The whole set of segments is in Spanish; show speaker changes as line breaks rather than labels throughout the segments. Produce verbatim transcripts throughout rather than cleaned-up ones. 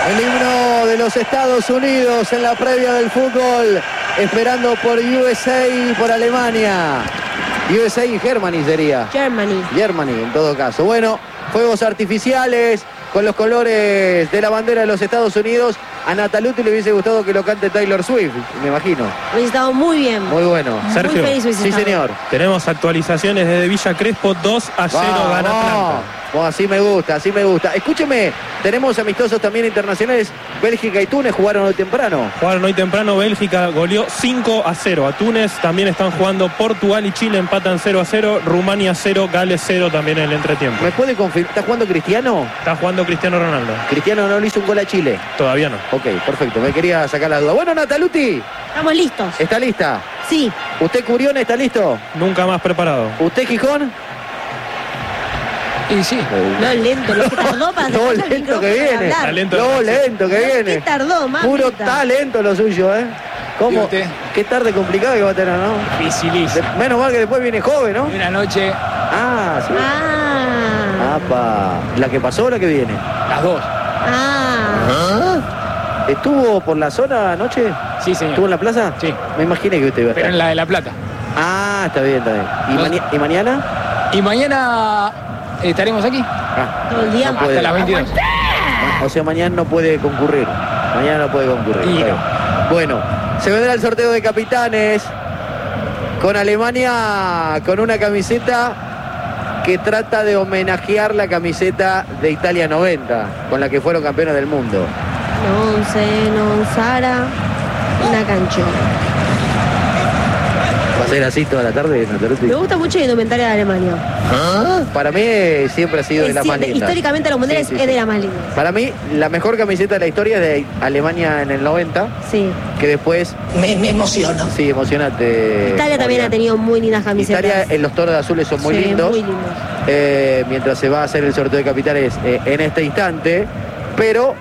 El himno de los Estados Unidos en la previa del fútbol, esperando por U S A y por Alemania. U S A y Germany sería.
Germany.
Germany, en todo caso. Bueno, fuegos artificiales con los colores de la bandera de los Estados Unidos. A Nataluti le hubiese gustado que lo cante Taylor Swift, me imagino.
Hubiese estado muy bien.
Muy bueno.
Sergio,
muy feliz hubiese
sí,
estado.
señor.
Tenemos actualizaciones desde Villa Crespo, dos a cero gana Atlanta.
Oh, así me gusta, así me gusta. Escúcheme, tenemos amistosos también internacionales. Bélgica y Túnez jugaron hoy temprano.
Jugaron hoy temprano, Bélgica goleó cinco a cero a Túnez. También están jugando Portugal y Chile, empatan cero a cero. Rumania cero, Gales cero también en el entretiempo.
¿Me puede confirmar? ¿Está jugando Cristiano?
Está jugando Cristiano Ronaldo.
Cristiano no le hizo un gol a Chile.
Todavía no.
Ok, perfecto, me quería sacar la duda. Bueno, Nataluti,
Estamos listos.
¿está lista?
Sí.
¿Usted, Curión, está listo?
Nunca más preparado.
¿Usted, Gijón?
Y sí.
No, lento, lo que tardó para
Lo
sacar el
lento que
micrófono y
viene.
hablar.
Talento.
Lo lento que
¿Qué
viene.
tardó, mamita?
Puro talento lo suyo, ¿eh?
¿Y
¿Cómo?
usted?
Qué tarde complicada que va a tener, ¿no?
Dificilísimo.
De- menos mal que después viene joven, ¿no?
Una noche,
Ah, sí.
Ah.
Apa. ¿La que pasó o la que viene?
las dos.
Ah.
¿Estuvo por la zona anoche?
Sí, señor.
¿Estuvo en la plaza?
Sí.
Me imaginé que usted iba a
Pero
estar.
en la de La Plata.
Ah, está bien, está bien. ¿Y,
No.
mani- ¿y mañana?
Y mañana estaremos aquí
Ah,
Todo el día.
no puede.
hasta las veintidós.
O sea, mañana no puede concurrir. Mañana no puede concurrir.
Y
Está
no.
bien. Bueno, se vendrá el sorteo de capitanes con Alemania con una camiseta que trata de homenajear la camiseta de Italia noventa, con la que fueron campeones del mundo.
Non sé, non Sara. Una canción.
¿Va a ser así toda la tarde, Nataluti?
Me gusta mucho la indumentaria de Alemania.
Para mí eh, siempre ha sido de
Es
las más
siempre-
lindas.
históricamente los mundiales
Sí, sí,
es de
sí.
las más lindas.
Para mí, la mejor camiseta de la historia es de Alemania en el noventa,
Sí.
que después...
Me, me emociono.
Sí, emocionante.
Italia también
Moria.
ha tenido muy lindas camisetas.
Italia, en los toros azules son muy
Sí,
lindos.
muy lindos.
Eh, mientras se va a hacer el sorteo de capitales eh, en este instante, pero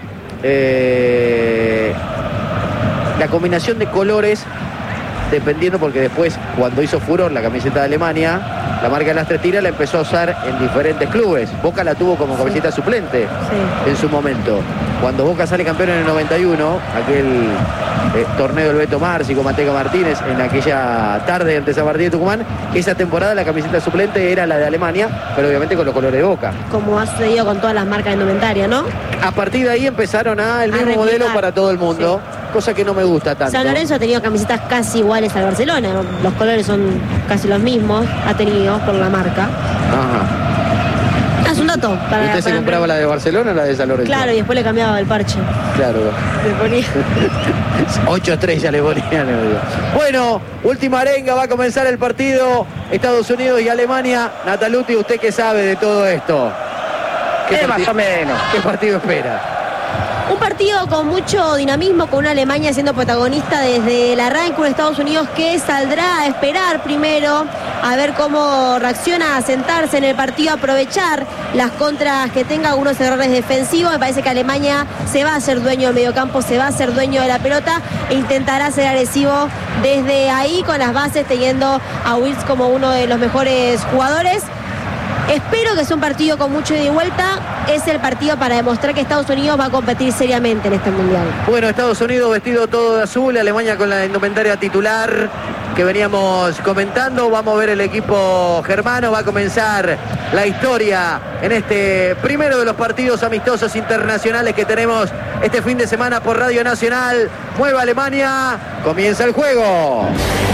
eh, la combinación de colores, dependiendo, porque después cuando hizo furor la camiseta de Alemania, la marca de las tres tiras la empezó a usar en diferentes clubes. Boca la tuvo como camiseta suplente
Sí.
en su momento. Cuando Boca sale campeón en el noventa y uno, aquel eh, torneo del Beto Marci con Manteca Martínez, en aquella tarde ante San Martín de Tucumán, esa temporada la camiseta suplente era la de Alemania, pero obviamente con los colores de Boca.
Como ha sucedido con todas las marcas de indumentaria, ¿no?
A partir de ahí empezaron a el
A
mismo
replicar.
modelo para todo el mundo, cosa que no me gusta tanto.
San Lorenzo ha tenido camisetas casi iguales al Barcelona. Los colores son casi los mismos. Ha tenido por la marca.
Ajá.
Es un dato. Para,
¿Usted se
para-
compraba la de Barcelona o la de San Lorenzo?
Claro, y después le cambiaba el parche.
Claro.
Le ponía...
Ocho estrellas le ponían. le digo. Bueno, última arenga, va a comenzar el partido Estados Unidos y Alemania. Nataluti, ¿usted qué sabe de todo esto? ¿Qué
Eh,
parti-
más o menos.
¿Qué partido espera?
Un partido con mucho dinamismo, con una Alemania siendo protagonista desde el arranque, un Estados Unidos que saldrá a esperar primero, a ver cómo reacciona, a sentarse en el partido, a aprovechar las contras que tenga, algunos errores defensivos. Me parece que Alemania se va a hacer dueño del mediocampo, se va a hacer dueño de la pelota e intentará ser agresivo desde ahí, con las bases, teniendo a Wills como uno de los mejores jugadores. Espero que sea un partido con mucho ida y vuelta. Es el partido para demostrar que Estados Unidos va a competir seriamente en este mundial.
Bueno, Estados Unidos vestido todo de azul, Alemania con la indumentaria titular que veníamos comentando. Vamos a ver el equipo germano, va a comenzar la historia en este primero de los partidos amistosos internacionales que tenemos este fin de semana por Radio Nacional. Mueve Alemania, comienza el juego.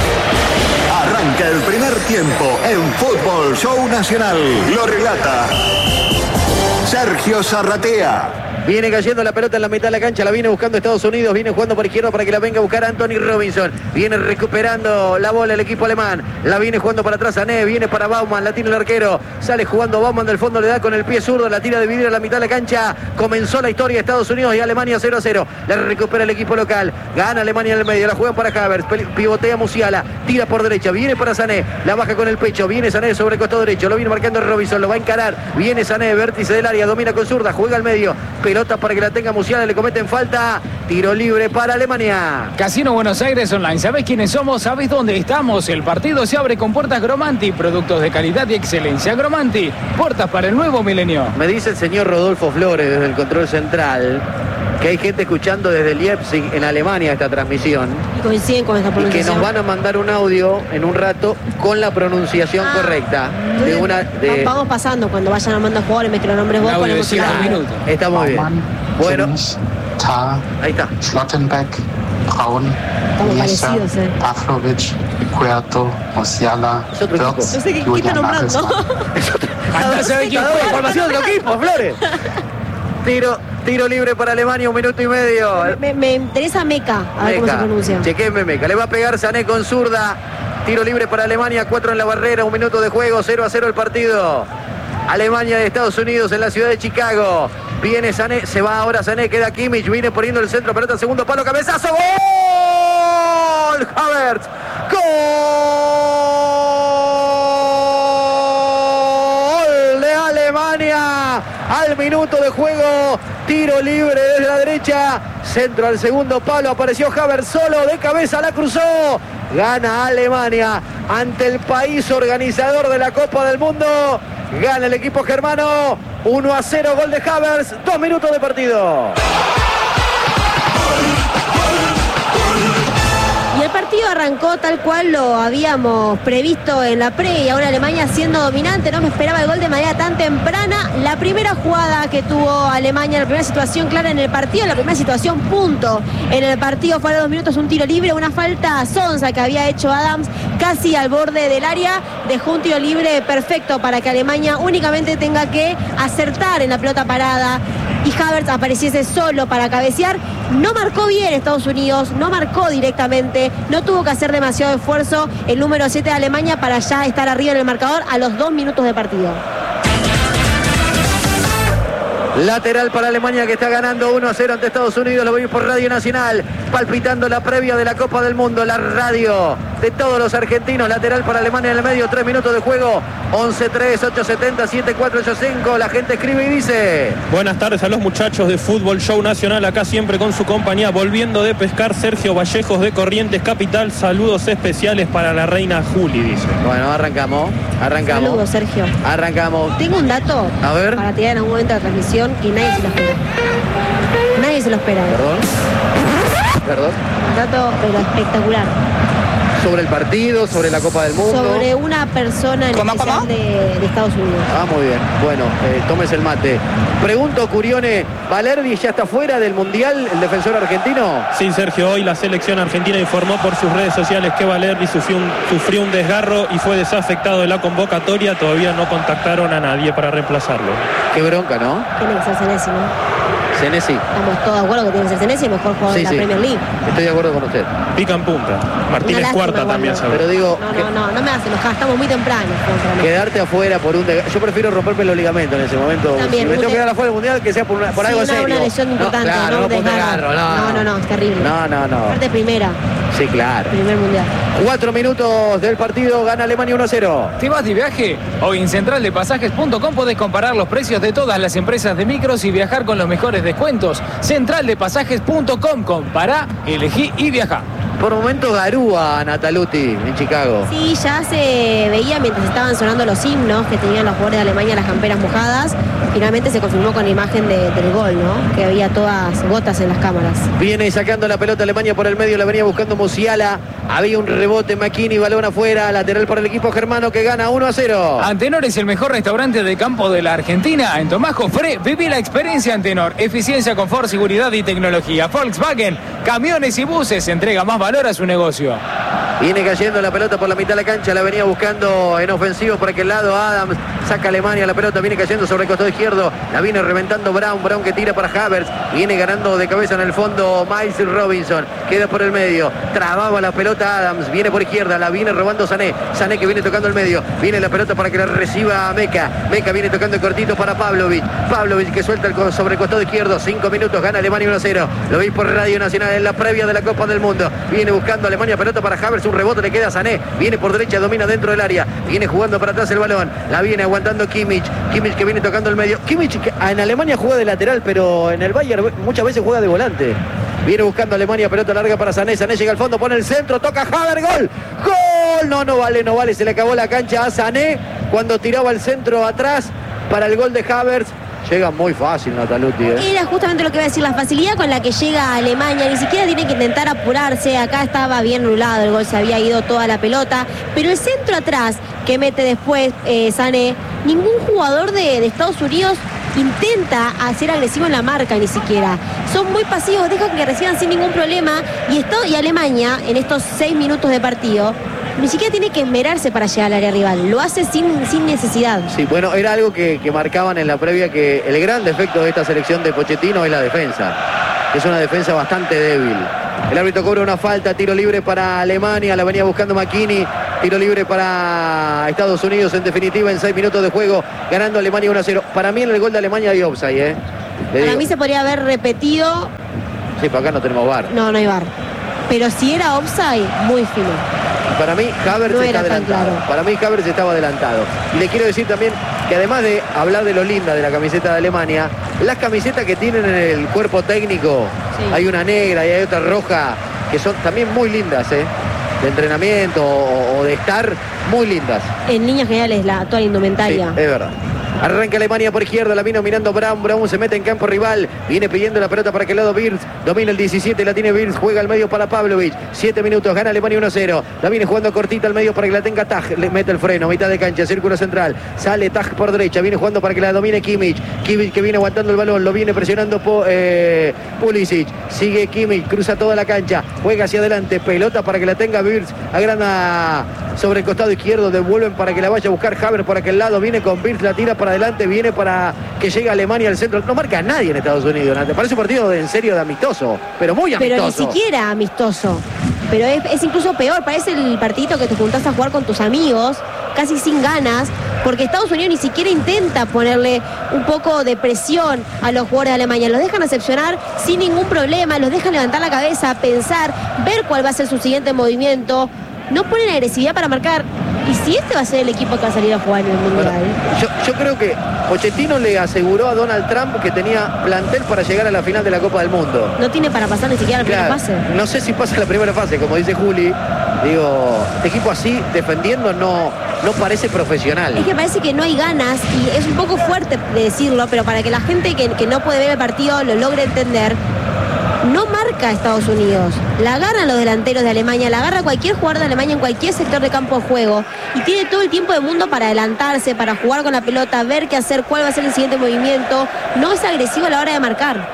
Arranca el primer tiempo en Fútbol Show Nacional. Lo relata Sergio Zarratea.
Viene cayendo la pelota en la mitad de la cancha, la viene buscando Estados Unidos, viene jugando por izquierda para que la venga a buscar Anthony Robinson. Viene recuperando la bola el equipo alemán, la viene jugando para atrás Sané, viene para Baumann, la tiene el arquero, sale jugando Baumann del fondo, le da con el pie zurdo, la tira de vidrio a la mitad de la cancha. Comenzó la historia de Estados Unidos y Alemania cero a cero. La recupera el equipo local, gana Alemania en el medio, la juegan para Havertz, pivotea Musiala, tira por derecha, viene para Sané, la baja con el pecho, viene Sané sobre el costado derecho, lo viene marcando Robinson, lo va a encarar, viene Sané, vértice del área, domina con zurda, juega al medio, pelota para que la tenga Musiala, le cometen falta, tiro libre para Alemania.
Casino Buenos Aires Online. ¿Sabés quiénes somos? ¿Sabés dónde estamos? El partido se abre con puertas Gromanti, productos de calidad y excelencia. Gromanti, puertas para el nuevo milenio.
Me dice el señor Rodolfo Flores desde el control central que hay gente escuchando desde Leipzig en Alemania esta transmisión.
Y coinciden con esta
Y que
pronunciación.
nos van a mandar un audio en un rato con la pronunciación
Ah,
correcta de
entonces,
una de.
Vamos pasando cuando vayan armando jugadores, me que los nombres vos,
Un audio de
ponemos
cinco
la-
minutos.
Está muy bien.
Baumann,
Bueno,
Kimmich, Tah,
ahí está.
Schlottenbeck, Braun,
Estamos
Nieser,
parecidos, eh.
Pavlovic, Puerto, Musiala,
Es otro equipo.
Wirtz,
No sé qué, qué
Julian
está nombrando.
Nagelsmann.
Andá a saber quién
Está
fue.
dando información de otro equipo, Flores. Tiro, tiro libre para Alemania, un minuto y medio.
Me, me interesa Meca, a ver cómo se
Meca.
pronuncia.
Chequenme Meca. Le va a pegar Sané con zurda. Tiro libre para Alemania, cuatro en la barrera, un minuto de juego, cero a cero el partido. Alemania de Estados Unidos en la ciudad de Chicago. Viene Sané, se va ahora Sané, queda Kimmich, viene poniendo el centro, pelota, segundo palo, cabezazo, ¡gol! Havertz, ¡gol de Alemania! Al minuto de juego, tiro libre desde la derecha, centro al segundo palo, apareció Havertz solo, de cabeza la cruzó. Gana Alemania ante el país organizador de la Copa del Mundo. Gana el equipo germano, uno a cero, gol de Havertz, dos minutos de partido.
Y el partido arrancó tal cual lo habíamos previsto en la pre y ahora Alemania siendo dominante. No me esperaba el gol de manera tan temprana. La primera jugada que tuvo Alemania, la primera situación clara en el partido, la primera situación punto en el partido fue a los dos minutos, un tiro libre, una falta sonsa que había hecho Adams casi al borde del área. Dejó un tiro libre perfecto para que Alemania únicamente tenga que acertar en la pelota parada y Havertz apareciese solo para cabecear. No marcó bien Estados Unidos, no marcó directamente, no tuvo que hacer demasiado esfuerzo el número siete de Alemania para ya estar arriba en el marcador a los dos minutos de partido.
Lateral para Alemania que está ganando uno a cero ante Estados Unidos. Lo veis por Radio Nacional, palpitando la previa de la Copa del Mundo, la radio de todos los argentinos. Lateral para Alemania en el medio, tres minutos de juego, once tres, ocho setenta, siete cuatro ocho cinco. La gente escribe y dice:
Buenas tardes a los muchachos de Fútbol Show Nacional, acá siempre con su compañía, volviendo de pescar, Sergio Vallejos de Corrientes Capital. Saludos especiales para la reina Juli, dice.
Bueno, arrancamos, arrancamos.
Saludos, Sergio.
Arrancamos.
Tengo un dato
A ver.
para tirar en algún momento de la transmisión que nadie se lo espera. Nadie se lo espera. ¿eh?
Perdón. Perdón.
Un dato pero espectacular.
Sobre el partido, sobre la Copa del Mundo.
Sobre una persona en
¿Cómo,
especial
cómo?
De, de Estados Unidos.
Ah, muy bien. Bueno, eh, tómese el mate. Pregunto, Curione, ¿Valerdi ya está fuera del Mundial, el defensor argentino?
Sí, Sergio, hoy la selección argentina informó por sus redes sociales que Valerdi sufrió un, sufrió un desgarro y fue desafectado de la convocatoria. Todavía no contactaron a nadie para reemplazarlo.
Qué bronca, ¿no?
Tiene que ser Senesi, ¿no?
Senesi.
Estamos todos de acuerdo que tiene que ser Senesi, el mejor jugador
Sí,
de la
sí.
Premier League.
Estoy de acuerdo con usted.
Pica en punta. Martínez
lástima,
Cuarta
igual,
también
no.
sabe.
Pero digo,
No,
que-
no, no, no me hace enojar, estamos muy temprano. contra mí.
quedarte afuera por un desgarro. Yo prefiero romperme los ligamentos en ese momento.
También,
si me
un
tengo que
de-
quedar afuera del Mundial, que sea por, una- por
Sí,
algo
una,
serio.
una lesión importante,
no, claro,
no,
no,
un
por un
desgarro.
desgarro,
No, no, no, es terrible.
No, no, no.
Aparte primera,
Sí, claro.
primer mundial.
Cuatro minutos del partido, gana Alemania uno a cero.
¿Te vas de viaje? Hoy en central de pasajes punto com podés comparar los precios de todas las empresas de micros y viajar con los mejores descuentos. central de pasajes punto com, compará, elegí y viajá.
Por momentos garúa Nataluti en Chicago.
Sí, ya se veía mientras estaban sonando los himnos que tenían los jugadores de Alemania las camperas mojadas. Finalmente se confirmó con la imagen de- del gol, ¿no? Que había todas gotas en las cámaras.
Viene sacando la pelota Alemania por el medio, la venía buscando Musiala. Había un rebote, McKinney, balón afuera, lateral para el equipo germano que gana uno a cero.
Antenor es el mejor restaurante de campo de la Argentina. En Tomás Jofré, viví la experiencia Antenor. Eficiencia, confort, seguridad y tecnología. Volkswagen, camiones y buses, entrega más valor a su negocio.
Viene cayendo la pelota por la mitad de la cancha, la venía buscando en ofensivo por aquel lado Adams, saca Alemania la pelota, viene cayendo sobre el costado izquierdo, la viene reventando Brown, Brown que tira para Havertz, viene ganando de cabeza en el fondo Miles Robinson, queda por el medio, trababa la pelota Adams, viene por izquierda, la viene robando Sané, Sané que viene tocando el medio, viene la pelota para que la reciba Meca, Meca viene tocando cortito para Pavlovic, Pavlovic que suelta el co- sobre el costado izquierdo, cinco minutos, gana Alemania uno a cero, lo veis por Radio Nacional en la previa de la Copa del Mundo, viene buscando Alemania, pelota para Havertz, un rebote le queda a Sané, viene por derecha, domina dentro del área, viene jugando para atrás el balón, la viene aguantando Kimmich, Kimmich que viene tocando el medio, Kimmich que en Alemania juega de lateral, pero en el Bayern muchas veces juega de volante. Viene buscando Alemania, pelota larga para Sané, Sané llega al fondo, pone el centro, toca Havertz, gol, gol, no, no vale, no vale, se le acabó la cancha a Sané cuando tiraba el centro atrás para el gol de Havertz. Llega muy fácil Nataluti, ¿eh?
Era justamente lo que iba a decir, la facilidad con la que llega a Alemania, ni siquiera tiene que intentar apurarse, acá estaba bien anulado, el gol se había ido toda la pelota, pero el centro atrás que mete después eh, Sané, ningún jugador de, de Estados Unidos intenta hacer agresivo en la marca ni siquiera. Son muy pasivos, dejan que reciban sin ningún problema y, esto, y Alemania en estos seis minutos de partido ni siquiera tiene que esmerarse para llegar al área rival, lo hace sin, sin necesidad.
Sí, bueno, era algo que, que marcaban en la previa, que el gran defecto de esta selección de Pochettino es la defensa. Es una defensa bastante débil. El árbitro cobra una falta, tiro libre para Alemania, la venía buscando McKinney, tiro libre para Estados Unidos en definitiva en seis minutos de juego, ganando Alemania uno a cero. Para mí en el gol de Alemania hay offside, ¿eh? Le
Para
digo.
mí se podría haber repetido.
Sí, para acá no tenemos V A R.
No, no hay V A R. Pero si era offside, muy fino.
Para mí Havertz
No
está
era tan
adelantado.
claro.
Para mí Havertz estaba adelantado. Y le quiero decir también que además de hablar de lo linda de la camiseta de Alemania, las camisetas que tienen en el cuerpo técnico,
Sí.
hay una negra y hay otra roja, que son también muy lindas, ¿eh? De entrenamiento o, o de estar, muy lindas.
En líneas generales, la, toda la
Sí,
indumentaria.
es verdad. Arranca Alemania por izquierda, la vino mirando Brown, Brown se mete en campo rival, viene pidiendo la pelota para aquel lado Wirtz, domina el diecisiete, la tiene Wirtz, juega al medio para Pavlovic, siete minutos, gana Alemania uno a cero, la viene jugando cortita al medio para que la tenga Taj, le mete el freno, mitad de cancha, círculo central, sale Taj por derecha, viene jugando para que la domine Kimmich, Kimmich que viene aguantando el balón, lo viene presionando po, eh, Pulisic, sigue Kimmich, cruza toda la cancha, juega hacia adelante, pelota para que la tenga Wirtz, agranda sobre el costado izquierdo, devuelven para que la vaya a buscar Havertz por aquel lado, viene con Wirtz, la tira para adelante, viene para que llegue Alemania al centro, no marca a nadie en Estados Unidos, Nate. Parece un partido de, en serio de amistoso, pero muy amistoso.
Pero ni siquiera amistoso. Pero es, es incluso peor, parece el partidito que te juntás a jugar con tus amigos, casi sin ganas, porque Estados Unidos ni siquiera intenta ponerle un poco de presión a los jugadores de Alemania. Los dejan excepcionar sin ningún problema, los dejan levantar la cabeza, pensar, ver cuál va a ser su siguiente movimiento. No ponen agresividad para marcar. ¿Y si este va a ser el equipo que va a salir a jugar en el Mundial?
Bueno, yo, yo creo que Pochettino le aseguró a Donald Trump que tenía plantel para llegar a la final de la Copa del Mundo.
No tiene para pasar ni siquiera la primera
Claro,
fase.
no sé si pasa la primera fase, como dice Juli. Digo, este equipo así, defendiendo, no, no parece profesional.
Es que parece que no hay ganas y es un poco fuerte decirlo, pero para que la gente que, que no puede ver el partido lo logre entender, no marca a Estados Unidos. La agarran los delanteros de Alemania, la agarra cualquier jugador de Alemania en cualquier sector de campo de juego y tiene todo el tiempo del mundo para adelantarse, para jugar con la pelota, ver qué hacer, cuál va a ser el siguiente movimiento. No es agresivo a la hora de marcar.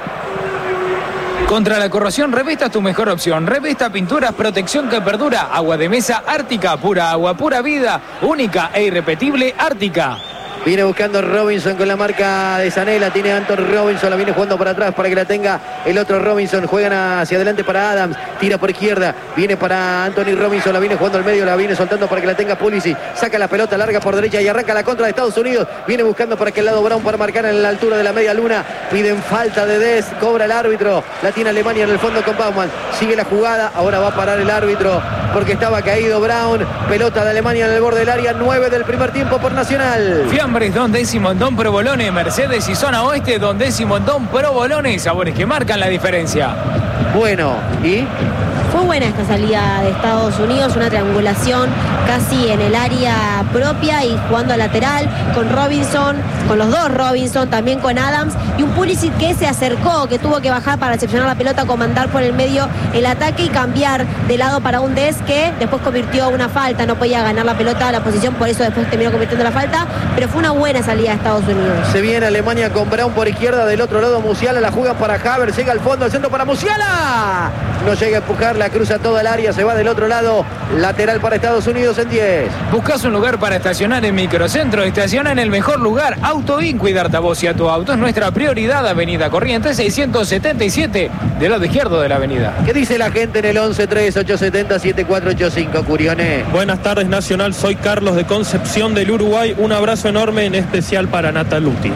Contra la corrosión, Revesta es tu mejor opción. Revesta Pinturas, protección que perdura. Agua de mesa Ártica, pura agua, pura vida. Única e irrepetible Ártica.
Viene buscando Robinson con la marca de Sané, la tiene Anton Robinson, la viene jugando para atrás para que la tenga el otro Robinson, juegan hacia adelante para Adams, tira por izquierda, viene para Anthony Robinson, la viene jugando al medio, la viene soltando para que la tenga Pulisic, saca la pelota larga por derecha y arranca la contra de Estados Unidos, viene buscando por aquel lado Brown para marcar en la altura de la media luna, piden falta de Des, cobra el árbitro, la tiene Alemania en el fondo con Baumann, sigue la jugada, ahora va a parar el árbitro porque estaba caído Brown, pelota de Alemania en el borde del área, nueve del primer tiempo por Nacional.
Fiambres Don Décimo Don Provolone, Mercedes y Zona Oeste Don Décimo Don Provolone, sabores que marcan la diferencia.
Bueno, ¿y?
Fue buena esta salida de Estados Unidos, una triangulación casi en el área propia y jugando a lateral con Robinson, con los dos Robinson, también con Adams y un Pulisic que se acercó, que tuvo que bajar para recepcionar la pelota, comandar por el medio el ataque y cambiar de lado para un Des que después convirtió una falta, no podía ganar la pelota a la posición, por eso después terminó convirtiendo la falta, pero fue una buena salida de Estados Unidos.
Se viene Alemania con Brown por izquierda, del otro lado Musiala, la juega para Havertz, llega al fondo, al centro para Musiala. No llega a empujarla, cruza toda el área, se va del otro lado, lateral para Estados Unidos en diez.
¿Buscas un lugar para estacionar en Microcentro? Estaciona en el mejor lugar. Auto In, cuidarte a vos y a tu auto es nuestra prioridad. Avenida Corrientes seiscientos setenta y siete, del lado izquierdo de la avenida.
¿Qué dice la gente en el once tres ocho siete cero siete cuatro ocho cinco, Curione?
Buenas tardes, Nacional. Soy Carlos de Concepción del Uruguay. Un abrazo enorme, en especial para Nataluti.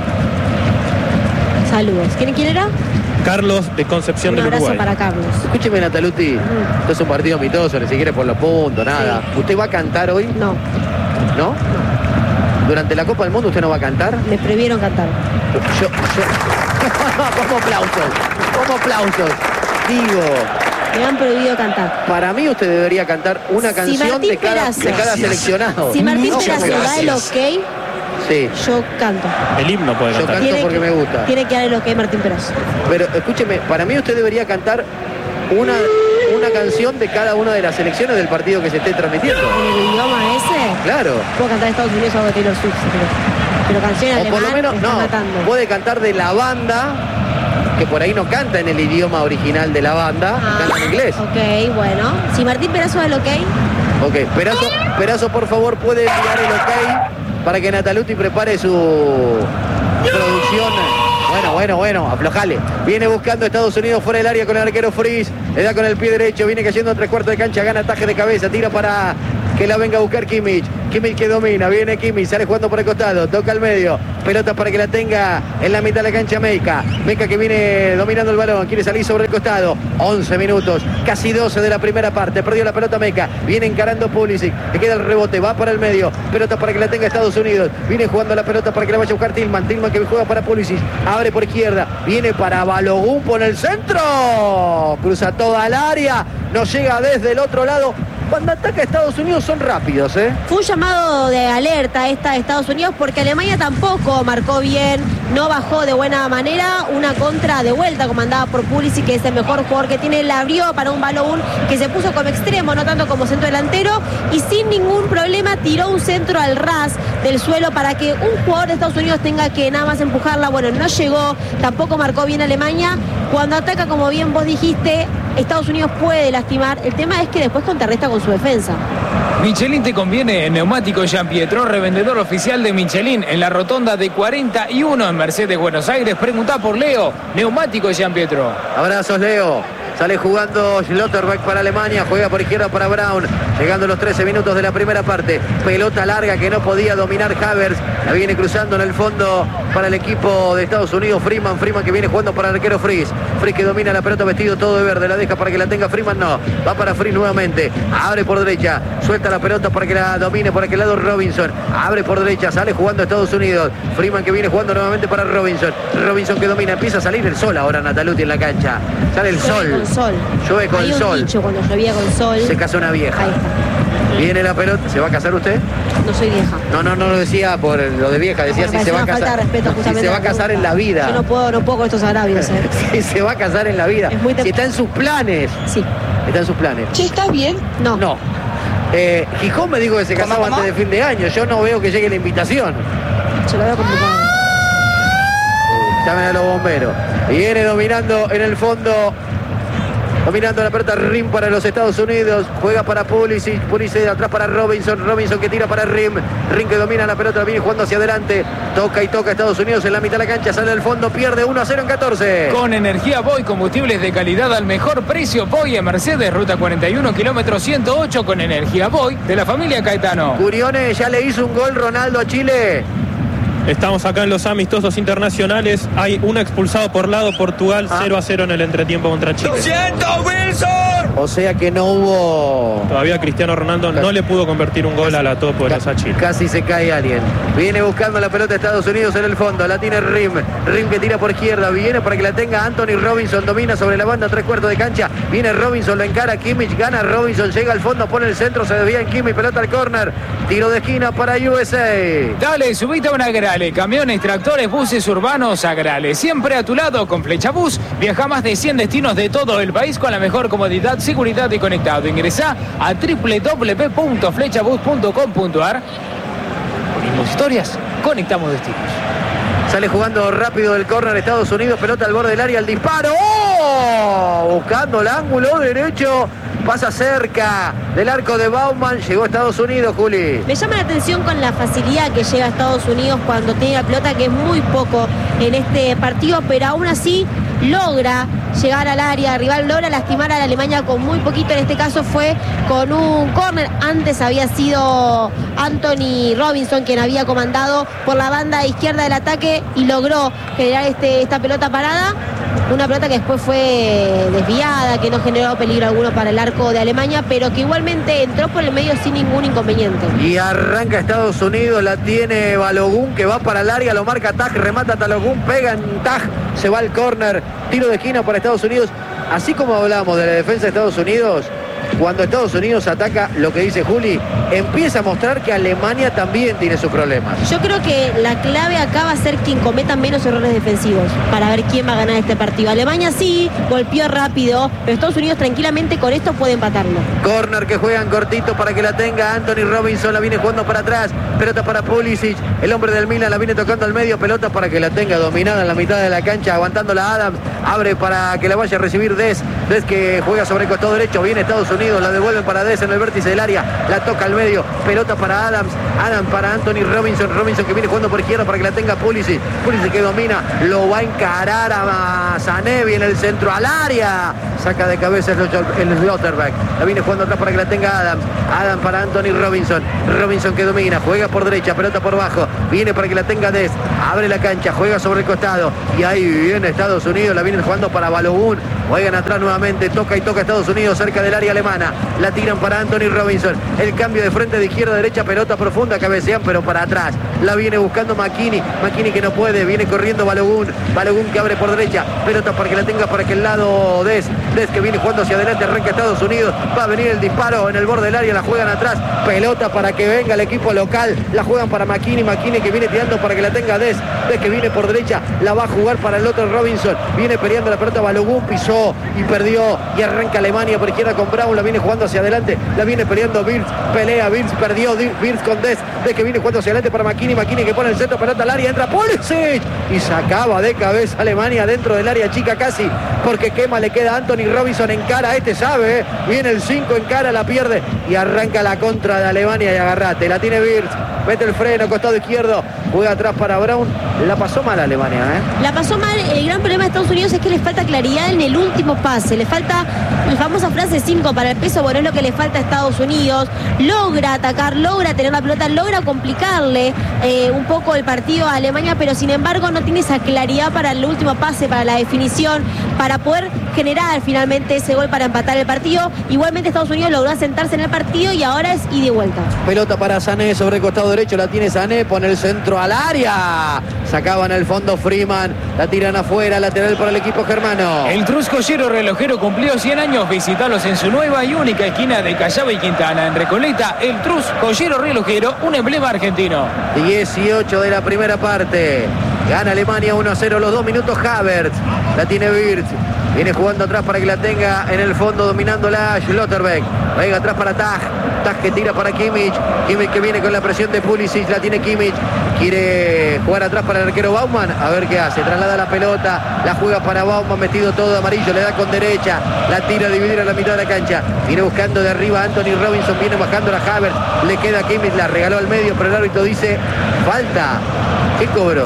Saludos. ¿Quién, quién era?
Carlos de Concepción
Un
del
abrazo
Uruguay.
para Carlos.
Escúcheme, Nataluti,
Mm.
esto es un partido amistoso, ni siquiera por los puntos, nada.
Sí.
¿Usted va a cantar hoy?
No,
¿No? Durante la Copa del Mundo usted no va a cantar.
me prohibieron cantar.
Yo, yo... como aplausos, como aplausos. Digo,
Me han prohibido cantar.
para mí usted debería cantar una
Si
canción
Martín
de cada,
Perazzo-
de cada seleccionado.
Si Martín
No,
Perazzo
como-
da el ok,
Sí.
Yo canto.
El himno puede
Yo
cantar.
canto
Tiene
porque
que-
me gusta.
Tiene que dar lo que Martín Peroso.
Pero escúcheme, para mí usted debería cantar una, una canción de cada una de las selecciones del partido que se esté transmitiendo.
En el idioma ese,
Claro.
puedo cantar Estados Unidos o algo de Taylor Swift, pero, pero canción en
O por lo
alemán
menos,
me está
no,
matando.
puede cantar de la banda, que por ahí no canta en el idioma original de la banda,
Ah,
canta en inglés.
Ok, bueno. Si Martín Peroso es el ok,
Ok, Perazo, Perazo, por favor, puede enviar el ok para que Nataluti prepare su producción. Bueno, bueno, bueno, aflojale. Viene buscando Estados Unidos fuera del área con el arquero Fries. Le da con el pie derecho, viene cayendo en tres cuartos de cancha, gana ataque de cabeza, tira para que la venga a buscar Kimmich. Kimmich que domina, viene Kimmich, sale jugando por el costado, toca al medio. Pelota para que la tenga en la mitad de la cancha Meika. Meika que viene dominando el balón, quiere salir sobre el costado. once minutos, casi doce de la primera parte. Perdió la pelota Meika, viene encarando Pulisic. Le queda el rebote, va para el medio. Pelota para que la tenga Estados Unidos. Viene jugando la pelota para que la vaya a buscar Tillman. Tillman que juega para Pulisic. Abre por izquierda, viene para Balogun por el centro. Cruza toda el área, no llega desde el otro lado. Cuando ataca a Estados Unidos son rápidos, ¿eh?
fue un llamado de alerta esta de Estados Unidos porque Alemania tampoco marcó bien, no bajó de buena manera. Una contra de vuelta comandada por Pulisic, que es el mejor jugador que tiene, la abrió para un Balogun que se puso como extremo, no tanto como centro delantero, y sin ningún problema tiró un centro al ras del suelo para que un jugador de Estados Unidos tenga que nada más empujarla. Bueno, no llegó, tampoco marcó bien Alemania. Cuando ataca, como bien vos dijiste, Estados Unidos puede lastimar. El tema es que después contrarresta con su defensa.
Michelin te conviene en Neumáticos Giampietro, revendedor oficial de Michelin en la rotonda de cuarenta y uno en Mercedes, Buenos Aires. Preguntá por Leo, Neumáticos Giampietro.
Abrazos, Leo. Sale jugando Schlotterbeck para Alemania, juega por izquierda para Brown, llegando los trece minutos de la primera parte. Pelota larga que no podía dominar Havertz, la viene cruzando en el fondo para el equipo de Estados Unidos. Freeman, Freeman que viene jugando para el arquero Fries. Fries que domina la pelota vestido todo de verde, la deja para que la tenga Freeman, no, va para Fries nuevamente, abre por derecha, suelta la pelota para que la domine por aquel lado Robinson, abre por derecha, sale jugando Estados Unidos. Freeman que viene jugando nuevamente para Robinson, Robinson que domina, empieza a salir el sol ahora Nataluti en la cancha, sale el sol.
Llueve con sol.
Llueve con
Hay un
sol.
dicho, cuando llovía con sol.
Se casa una vieja.
Ahí está.
Viene la pelota. ¿Se va a casar usted?
No soy vieja.
No, no, no lo decía por lo de vieja. Decía
Bueno,
si se va a
parece una
casar.
falta de respeto,
si
justamente,
se va a
a la
casar en la
pregunta.
vida.
Yo no puedo, no puedo con estos agravios, ¿eh?
Si se va a casar en la vida.
Es muy tem-
Si está en sus planes.
Sí.
Está en sus planes.
Che, ¿estás bien?
No.
No. Eh, Gijón me dijo que se
¿Cómo,
casaba
cómo?
antes de fin de año. Yo no veo que llegue la invitación.
Se lo veo complicado.
Llamen a los bomberos. Viene dominando en el fondo. Dominando la pelota Rim para los Estados Unidos. Juega para Pulisic. Pulisic de atrás para Robinson. Robinson que tira para Rim. Rim que domina la pelota. Viene jugando hacia adelante. Toca y toca Estados Unidos en la mitad de la cancha. Sale al fondo. Pierde uno a cero en catorce.
Con energía Boy, combustibles de calidad al mejor precio. Boy en Mercedes, ruta cuarenta y uno, kilómetro ciento ocho, con energía Boy de la familia Caetano.
Curione ya le hizo un gol Ronaldo a Chile.
Estamos acá en los amistosos internacionales. Hay un expulsado por lado, Portugal,
Ah.
cero a cero en el entretiempo contra Chile.
O sea que no hubo...
Todavía Cristiano Ronaldo no le pudo convertir un gol a la Todopoderosa Chile.
Casi se cae alguien. Viene buscando la pelota Estados Unidos en el fondo. La tiene Rim. Rim que tira por izquierda. Viene para que la tenga Anthony Robinson. Domina sobre la banda, tres cuartos de cancha. Viene Robinson, lo encara Kimmich. Gana Robinson. Llega al fondo, pone el centro. Se desvía en Kimmich. Pelota al córner. Tiro de esquina para U S A.
Dale, subite a una Agrale. Camiones, tractores, buses urbanos, Agrale. Siempre a tu lado con Flechabús. Viaja a más de cien destinos de todo el país con la mejor comodidad, seguridad y conectado. Ingresá a doble u doble u doble u punto flechabús punto com punto a r. Unimos historias, conectamos destinos.
Sale jugando rápido del córner Estados Unidos. Pelota al borde del área. El disparo. ¡Oh! Buscando el ángulo derecho. Pasa cerca del arco de Baumann. Llegó a Estados Unidos, Juli.
Me llama la atención con la facilidad que llega a Estados Unidos cuando tiene la pelota, que es muy poco en este partido, pero aún así logra llegar al área, el rival logra lastimar a la Alemania con muy poquito. En este caso fue con un córner. Antes había sido Anthony Robinson quien había comandado por la banda izquierda del ataque y logró generar este, esta pelota parada. Una pelota que después fue desviada, que no generó peligro alguno para el arco de Alemania, pero que igualmente entró por el medio sin ningún inconveniente.
Y arranca Estados Unidos, la tiene Balogun que va para el área, lo marca Taj, remata Balogun, pega en Taj, se va al córner, tiro de esquina para Estados Unidos. Así como hablamos de la defensa de Estados Unidos, cuando Estados Unidos ataca, lo que dice Juli, empieza a mostrar que Alemania también tiene sus problemas.
Yo creo que la clave acá va a ser quien cometa menos errores defensivos para ver quién va a ganar este partido. Alemania sí, golpeó rápido, pero Estados Unidos tranquilamente con esto puede empatarlo.
Corner que juegan cortito para que la tenga Anthony Robinson, la viene jugando para atrás, pelota para Pulisic, el hombre del Milan la viene tocando al medio, pelota para que la tenga dominada en la mitad de la cancha, aguantándola Adams, abre para que la vaya a recibir Des, Des que juega sobre el costado derecho, viene Estados Unidos, la devuelven para Des en el vértice del área, la toca al medio, pelota para Adams, Adams para Anthony Robinson, Robinson que viene jugando por izquierda para que la tenga Pulisic, Pulisic que domina, lo va a encarar a Sané, viene el centro al área, saca de cabeza el Slotterbeck, la viene jugando atrás para que la tenga Adams, Adams para Anthony Robinson, Robinson que domina, juega por derecha, pelota por bajo, viene para que la tenga Des, abre la cancha, juega sobre el costado y ahí viene Estados Unidos, la vienen jugando para Balogun, juegan atrás nuevamente, toca y toca Estados Unidos cerca del área alemana, la tiran para Anthony Robinson, el cambio de frente de izquierda a derecha, pelota profunda, cabecean pero para atrás, la viene buscando McKinney, McKinney que no puede, viene corriendo Balogun, Balogun que abre por derecha, pelota para que la tenga para aquel lado Des, Des que viene jugando hacia adelante, arranca Estados Unidos, va a venir el disparo en el borde del área, la juegan atrás, pelota para que venga el equipo local, la juegan para McKinney, McKinney que viene tirando para que la tenga Des, Des que viene por derecha, la va a jugar para el otro Robinson, viene peleando la pelota, Balogun pisó y perdió y arranca Alemania por izquierda con Brown, la viene jugando hacia adelante, la viene peleando Wirtz, pelea Wirtz, perdió Wirtz con Des, Des que viene jugando hacia adelante para McKinney, McKinney que pone el centro, pelota al área, entra Pulisic y sacaba de cabeza Alemania dentro del área chica casi, porque quema, le queda Anthony Robinson en cara, este sabe, ¿eh? Viene el cinco en cara, la pierde y arranca la contra de Alemania y agarrate, la tiene Wirtz, mete el freno, costado izquierdo, juega atrás para Brown, la pasó mal Alemania, ¿eh?
La pasó mal, el gran problema de Estados Unidos es que le falta claridad en el último pase, le falta la famosa frase cinco para el peso, bueno, es lo que le falta a Estados Unidos, logra atacar, logra tener la pelota, logra complicarle eh, un poco el partido a Alemania, pero sin embargo no tiene esa claridad para el último pase, para la definición, para poder generar finalmente ese gol para empatar el partido. Igualmente Estados Unidos logró asentarse en el partido y ahora es ida y vuelta.
Pelota para Sané sobre el costado derecho, la tiene Sané, pone el centro al área, sacaban el fondo Freeman, la tiran afuera, lateral para el equipo germano.
El Trus Joyero Relojero cumplió cien años, visitalos en su nueva y única esquina de Callao y Quintana, en Recoleta. El Trus Joyero Relojero, un emblema argentino.
dieciocho de la primera parte, gana Alemania uno a cero, los dos minutos Havertz, la tiene Wirtz, viene jugando atrás para que la tenga en el fondo, dominándola Schlotterbeck, venga atrás para Tag, Tag que tira para Kimmich, Kimmich que viene con la presión de Pulisic, la tiene Kimmich, quiere jugar atrás para el arquero Baumann, a ver qué hace, traslada la pelota, la juega para Baumann, metido todo de amarillo, le da con derecha, la tira a dividir a la mitad de la cancha, viene buscando de arriba Anthony Robinson, viene bajando la Havertz, le queda Kimmich, la regaló al medio, pero el árbitro dice falta. ¿Qué cobró?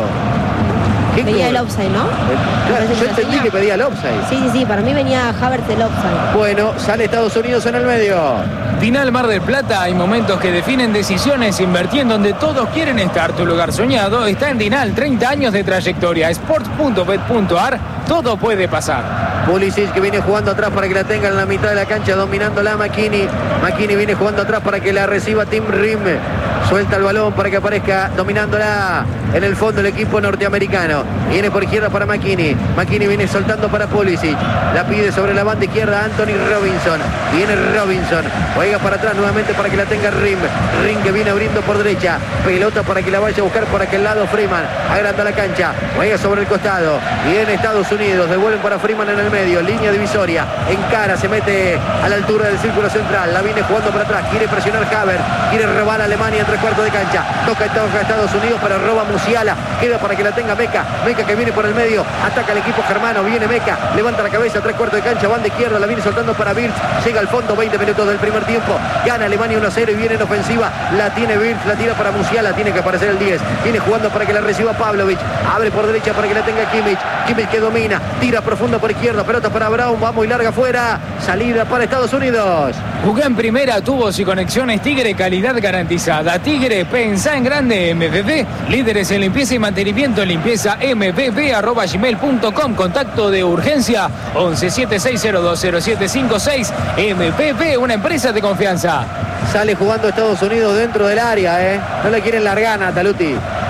¿Qué
Venía
cobró?
el offside, ¿no?
Claro, yo entendí que pedía el offside.
Sí, sí, sí, para mí venía Havertz el offside.
Bueno, sale Estados Unidos en el medio.
Final Mar del Plata, hay momentos que definen decisiones, invertí en donde todos quieren estar. Tu lugar soñado está en Dinal, treinta años de trayectoria, sports punto bet punto a r, todo puede pasar.
Pulisic que viene jugando atrás para que la tenga en la mitad de la cancha, dominándola McKinney. McKinney viene jugando atrás para que la reciba Tim Rim. Suelta el balón para que aparezca dominándola en el fondo el equipo norteamericano. Viene por izquierda para McKinney. McKinney viene soltando para Pulisic. La pide sobre la banda izquierda Anthony Robinson. Viene Robinson. Juega para atrás nuevamente para que la tenga Rim. Rim que viene abriendo por derecha. Pelota para que la vaya a buscar por aquel lado Freeman. Agranda la cancha. Juega sobre el costado. Viene Estados Unidos. Devuelven para Freeman en el medio. Línea divisoria. Encara. Se mete a la altura del círculo central. La viene jugando para atrás. Quiere presionar Havertz. Quiere robar a Alemania entre cuarto de cancha. Toca, toca Estados Unidos, pero roba Musiala. Queda para que la tenga Meca. Meca que viene por el medio. Ataca el equipo germano. Viene Meca. Levanta la cabeza. Tres cuartos de cancha. Banda izquierda. La viene soltando para Wirtz. Llega al fondo. veinte minutos del primer tiempo. Gana Alemania uno a cero y viene en ofensiva. La tiene Wirtz. La tira para Musiala. Tiene que aparecer el diez. Viene jugando para que la reciba Pavlovic. Abre por derecha para que la tenga Kimmich. Kimmich que domina. Tira profundo por izquierda. Pelota para Brown. Va muy larga afuera. Salida para Estados Unidos.
Jugué en primera, tubos y conexiones Tigre, calidad garantizada. Tigre, pensá en grande. M V B, líderes en limpieza y mantenimiento. Limpieza m v b arroba gmail punto com. Contacto de urgencia once siete seis cero dos cero siete cinco seis. M V B, una empresa de confianza.
Sale jugando Estados Unidos dentro del área, ¿eh? No le quieren largar, Nataluti.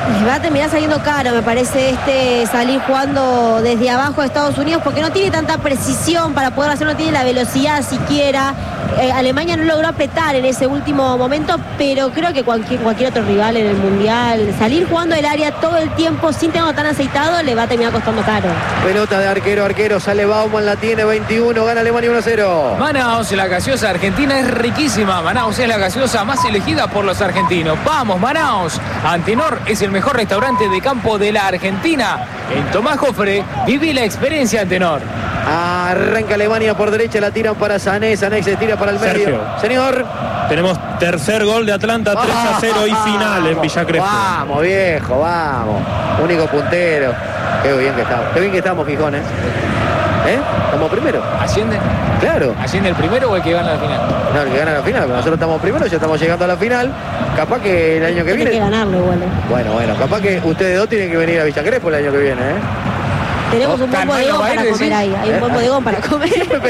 Les va a terminar saliendo caro, me parece, este salir jugando desde abajo de Estados Unidos, porque no tiene tanta precisión para poder hacer, no tiene la velocidad siquiera. Eh, Alemania no logró apretar en ese último momento, pero creo que cualquier, cualquier otro rival en el Mundial, salir jugando el área todo el tiempo sin tenerlo tan aceitado, le va a terminar costando caro.
Pelota de arquero, arquero, sale Bauman, la tiene veintiuno, gana Alemania uno a cero.
Manaus, la gaseosa argentina es riquísima. Manaus es la gaseosa más elegida por los argentinos. ¡Vamos, Manaus! Antenor es el mejor restaurante de campo de la Argentina. En Tomás Jofre, viví la experiencia Antenor.
Arranca Alemania por derecha, la tiran para Sané, Sané se tira para el medio.
Sergio.
Señor.
Tenemos tercer gol de Atlanta, tres a cero y final en Villa Crespo.
Vamos, viejo, vamos. Único puntero. Qué bien que estamos. Qué bien que estamos, Gijón, ¿eh? ¿Eh? ¿Estamos primero?
¿Asciende?
Claro.
¿Asciende el primero o el que gana la final?
No, el que gana la final, pero nosotros estamos primero, ya estamos llegando a la final. Capaz que el año que
Tiene
viene.
que ganarlo igual. eh.
Bueno, bueno, capaz que ustedes dos tienen que venir a Villa Crespo el año que viene, ¿eh?
Tenemos un buen
Tan
bodegón
malo va a ir,
para comer
decís.
ahí. Hay un buen bodegón para comer.